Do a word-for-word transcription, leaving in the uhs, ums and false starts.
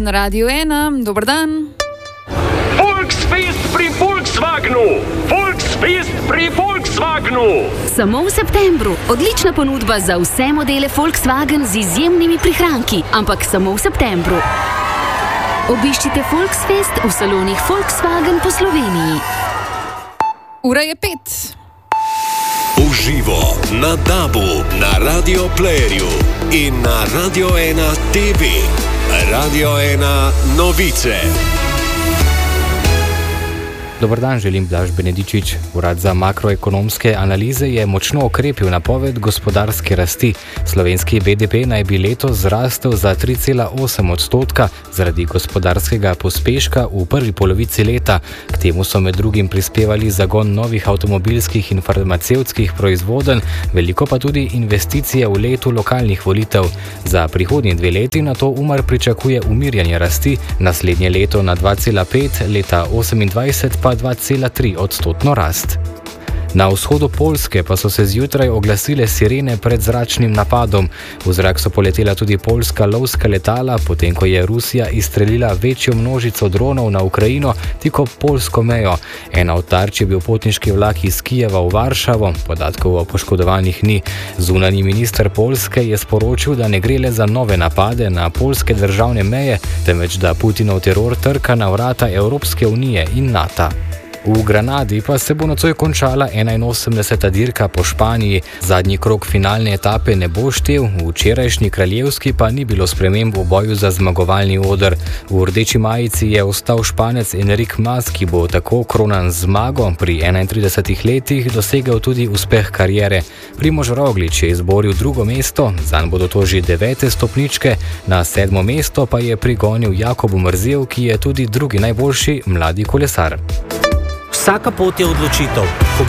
na Radiu ena. Dober dan. Volksfest pri Volkswagenu! Volksfest pri Volkswagenu! Samo v septembru. Odlična ponudba za vse modele Volkswagen z izjemnimi prihranki, ampak samo v septembru. Obiščite Volksfest v salonih Volkswagen po Sloveniji. Ura je pet. Uživo na Dabu, na Radio Playerju in na Radio ena T V. Radio ena novice. Dobar dan, želim Blaž Benedičič. Urad za makroekonomske analize je močno okrepil napoved gospodarske rasti. Slovenski B D P naj bi letos zrastel za tri cela osem odstotka zaradi gospodarskega pospeška v prvi polovici leta. K temu so med drugim prispevali zagon novih avtomobilskih in farmacevtskih proizvodenj, veliko pa tudi investicije v letu lokalnih volitev. Za prihodnji dve leti na to Umar pričakuje umirjanje rasti, naslednje leto na dva cela pet, leta osemindvajset pa dva cela tri odstotno rast. Na vzhodu Poljske pa so se zjutraj oglasile sirene pred zračnim napadom. V zrak so poletela tudi poljska lovska letala, potem ko je Rusija izstrelila večjo množico dronov na Ukrajino tik ob poljsko mejo. Ena od tarč je bil potniški vlak iz Kijeva v Varšavo, podatkov o poškodovanih ni. Zunanji minister Poljske je sporočil, da ne gre le za nove napade na poljske državne meje, temveč da Putinov teror trka na vrata Evropske unije in NATO. V Granadi pa se bo nocoj končala enainosemdeseta dirka po Španiji. Zadnji krog finalne etape ne bo štel, v včerajšnji kraljevski pa ni bilo sprememb v boju za zmagovalni oder. V rdeči majici je ostal Španec Enric Mas, ki bo tako kronan z zmago pri enaintridesetih letih dosegel tudi uspeh kariere. Primož Roglič je izboril drugo mesto, zanj bodo to že devete stopničke, na sedmo mesto pa je prigonil Jakobu Mrzel, ki je tudi drugi najboljši mladi kolesar. Vsaka pot je odločitev. Ko